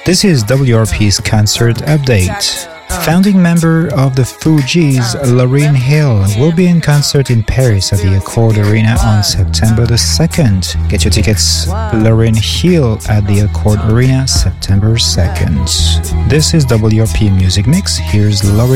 This is WRP's concert update. Founding member of the Fugees, Lauryn Hill, will be in concert in Paris at the Accord Arena on September the 2nd. Get your tickets, Lauryn Hill at the Accord Arena, September 2nd. This is WRP Music Mix. Here's Lauryn